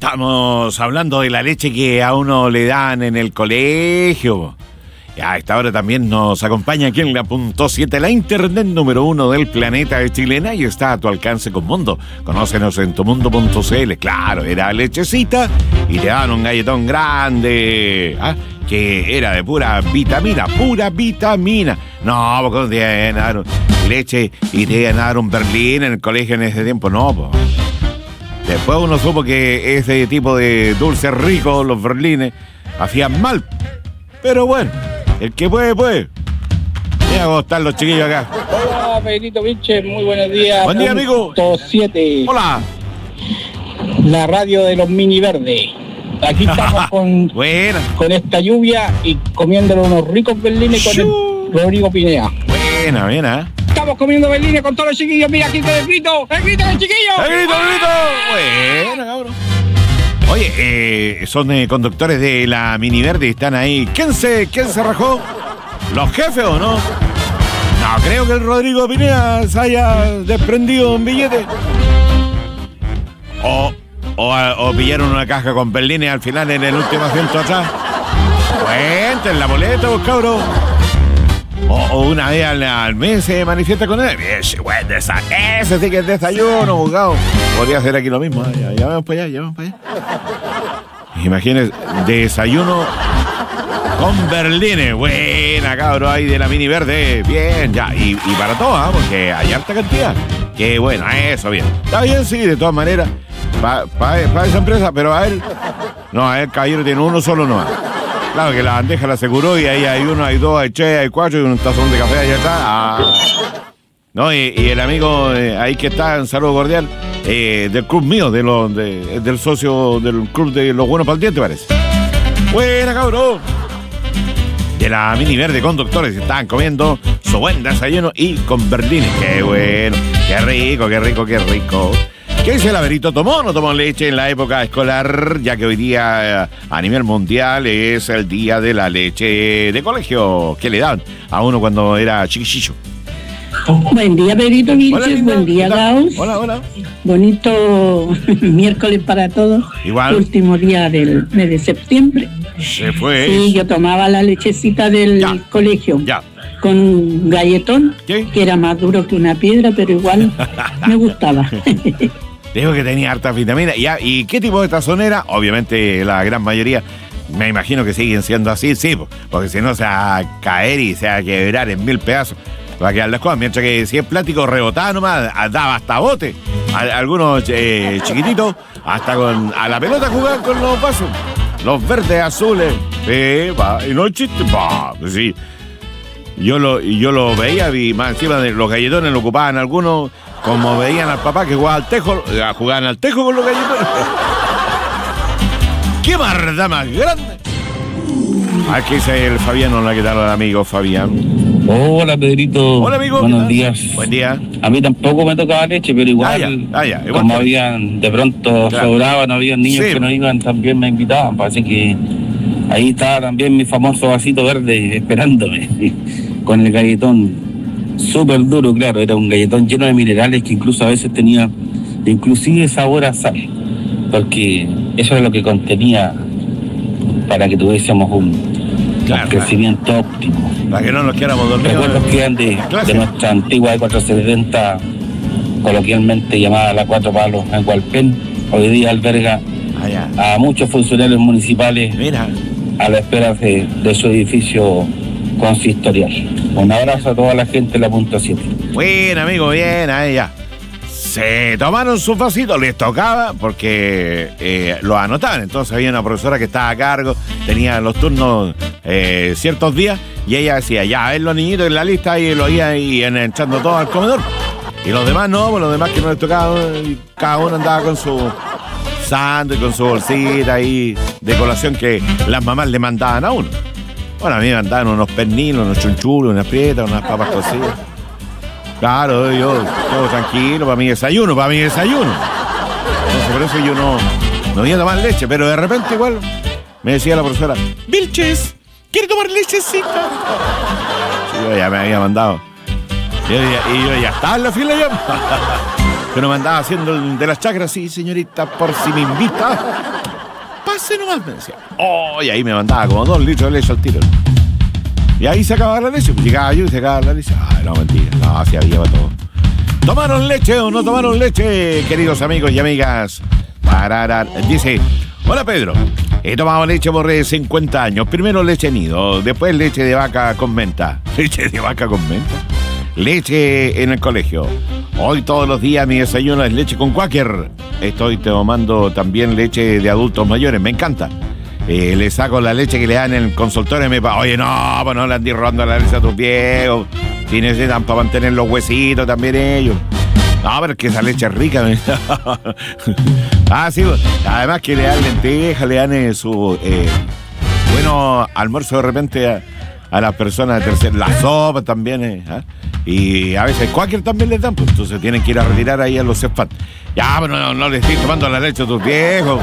Estamos hablando de la leche que a uno le dan en el colegio. Y a esta hora también nos acompaña aquí en la Punto 7, la internet número 1 del planeta chilena, y está a tu alcance con Mundo. Conócenos en tumundo.cl. Claro, era lechecita y te daban un galletón grande, que era de pura vitamina. No, porque te iban a dar leche y te iban a dar un Berlín en el colegio en ese tiempo. No, pues. Después uno supo que ese tipo de dulces ricos, los berlines, hacían mal. Pero bueno, el que puede, puede. Mira cómo están los chiquillos acá. Hola, Pedrito Vinche, muy buenos días. Buen día, amigo. 7. Hola. La radio de los mini verdes. Aquí estamos con esta lluvia y comiéndole unos ricos berlines con el Rodrigo Pinea. Buena. Estamos comiendo berlines con todos los chiquillos. Mira, aquí está el grito del chiquillo. ¡El grito! Buena, cabrón. Oye, son conductores de la Mini Verde y están ahí. ¿Quién se rajó? ¿Los jefes o no? No creo que el Rodrigo Pinea se haya desprendido un billete. O pillaron una caja con berlines al final en el último asiento atrás. Cuenten la boleta, vos cabros. O una vez al mes se manifiesta con él. Ese sí que es desayuno, juzgado. Podría hacer aquí lo mismo. Ya vamos para allá, Imagínense, desayuno con berlines. Buena, cabro, ahí de la Mini Verde. Bien, ya. Y para todos, porque hay harta cantidad. Qué bueno, eso, bien. Está bien, sí, de todas maneras. Para esa empresa, pero a él, caballero, tiene uno solo nomás. Claro que la bandeja la aseguró y ahí hay uno, hay dos, hay tres, hay cuatro y un tazón de café allá atrás. No, y el amigo ahí que está, un saludo cordial, del club mío, del socio del club de los buenos para el diente, parece. Buena, cabrón. De la Mini Verde conductores estaban comiendo su buen desayuno y con berlines. Qué bueno, qué rico. ¿Qué dice el Averito? ¿Tomó o no tomó leche en la época escolar? Ya que hoy día a nivel mundial es el día de la leche de colegio. ¿Qué le dan a uno cuando era chiquillo? Buen día, Pedrito Vilches. Buen día, Gauss. Hola. Bonito miércoles para todos. Igual. Último día del mes de septiembre. Se fue. Sí, yo tomaba la lechecita del colegio. Ya. Con un galletón, ¿qué? Que era más duro que una piedra, pero igual me gustaba. Dijo que tenía harta vitamina. ¿Y qué tipo de tazón era? Obviamente la gran mayoría, me imagino que siguen siendo así, sí, porque si no se va a caer y se va a quebrar en 1000 pedazos. Va a quedar las cosas, mientras que si es plástico rebotado nomás, daba hasta bote. Algunos chiquititos, hasta a la pelota jugaban con los vasos. Los verdes, azules, y no es chiste, sí. Yo lo veía y más encima de los galletones lo ocupaban algunos, como veían al papá que jugaba al tejo, jugaban al tejo con los galletones. ¡Qué marda más grande! Aquí dice el Fabián, hola, ¿qué tal, amigo Fabián? Hola, Pedrito. Hola, amigo. Buenos días. Buen día. A mí tampoco me tocaba leche, pero igual, como habían de pronto sobraban, habían niños que no iban, también me invitaban. Así que ahí estaba también mi famoso vasito verde esperándome, con el galletón súper duro, claro. Era un galletón lleno de minerales que incluso a veces tenía inclusive sabor a sal, porque eso es lo que contenía para que tuviésemos un crecimiento óptimo. Para que no nos quedáramos dormidos. Recuerdos que eran de nuestra antigua E470, coloquialmente llamada la Cuatro Palos en Hualpén. Hoy día alberga a muchos funcionarios municipales a la espera de su edificio consistorial. Un abrazo a toda la gente de la Punta 7. Buen amigo, bien, ahí ya. Se tomaron sus vasitos, les tocaba porque lo anotaban. Entonces había una profesora que estaba a cargo, tenía los turnos ciertos días, y ella decía, ya, a ver los niñitos en la lista, y lo iba ahí echando todo al comedor. Y los demás no, pues los demás que no les tocaba, y cada uno andaba con su sándwich, con su bolsita ahí de colación que las mamás le mandaban a uno. Bueno, a mí me mandaban unos pernilos, unos chunchulos, unas prietas, unas papas cocidas. Claro, yo todo tranquilo, para mi desayuno. Entonces, por eso yo no iba a tomar leche, pero de repente igual me decía la profesora, Vilches, ¿quiere tomar lechecita? Sí, yo ya me había mandado. Y yo ya estaba en la fila ya. que no me andaba haciendo el de las chacras. Sí, señorita, por si me invita, pase nomás, me decía. Y ahí me mandaba como 2 litros de leche al tiro. Y ahí se acababa la leche. Pues llegaba yo y se acababa la leche. Ay, no, mentira. No, así había para todo. ¿Tomaron leche o no tomaron leche, queridos amigos y amigas? Dice, hola Pedro, he tomado leche por 50 años. Primero leche nido, después leche de vaca con menta. ¿Leche de vaca con menta? Leche en el colegio. Hoy todos los días mi desayuno es leche con Quaker. Estoy tomando también leche de adultos mayores, me encanta. Le saco la leche que le dan en el consultorio y me pa... Oye, no, pues no le andí robando la leche a tus viejos. Si necesitan para mantener los huesitos también ellos. No, pero es que esa leche es rica. Sí, además que le dan lentejas, le dan su bueno almuerzo de repente a las personas de tercera. La sopa también, y a veces Quaker también les dan, pues entonces tienen que ir a retirar ahí a los CEFAT. Ya, pero no le estoy tomando la leche a tus viejos.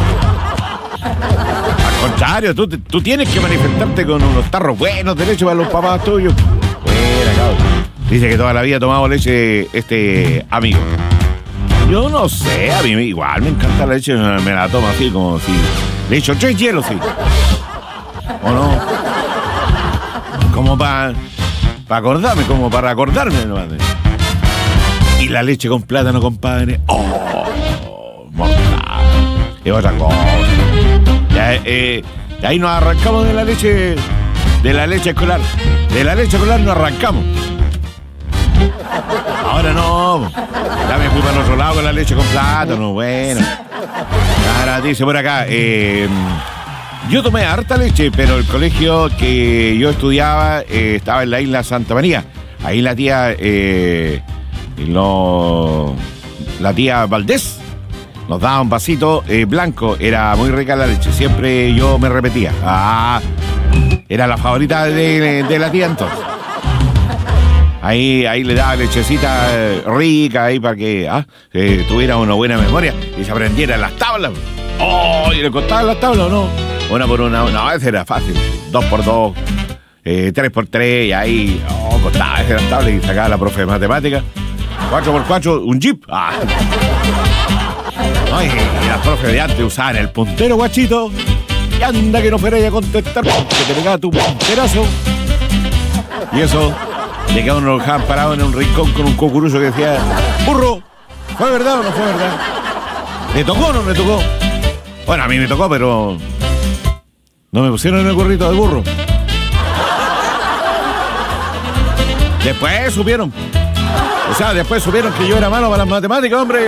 Al contrario, tú tienes que manifestarte con unos tarros buenos de leche para los papás tuyos. Buena, cabrón. Dice que toda la vida ha tomado leche este amigo. Yo no sé, a mí igual me encanta la leche, me la tomo así como si le echo 3 hielos, sí. ¿O no? Como para acordarme, como para acordarme nomás. Y la leche con plátano, compadre. Mortal. Es otra cosa. Ahí nos arrancamos de la leche escolar. De la leche escolar nos arrancamos. Ahora no. Ya me fui para el otro lado con la leche con plátano. Bueno. Ahora dice por acá. Yo tomé harta leche, pero el colegio que yo estudiaba estaba en la isla Santa María. Ahí la tía Valdés nos daba un vasito blanco. Era muy rica la leche. Siempre yo me repetía. Era la favorita de la tía entonces. Ahí le daba lechecita rica ahí para que tuviera una buena memoria y se aprendiera las tablas. ¿Y le costaban las tablas o no? Una por una. No, ese era fácil. 2x2, 3x3 y ahí costaba las tablas y sacaba la profe de matemáticas. 4x4, un jeep. Y las profes de antes usaban el puntero, guachito. Y anda que no fuera a contestar porque te pegaba tu punterazo. Y eso, de que a uno lo dejaban parado en un rincón con un cucurucho que decía, burro, ¿fue verdad o no fue verdad? ¿Le tocó o no le tocó? Bueno, a mí me tocó, pero no me pusieron en el gorrito de burro. Después supieron. Después supieron que yo era malo para las matemáticas, hombre.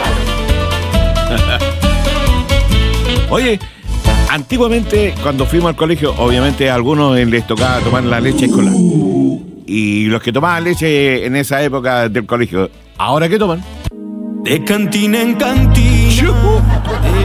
Oye, antiguamente cuando fuimos al colegio, obviamente a algunos les tocaba tomar la leche escolar. Y los que tomaban leche en esa época del colegio, ¿ahora qué toman? De cantina en cantina.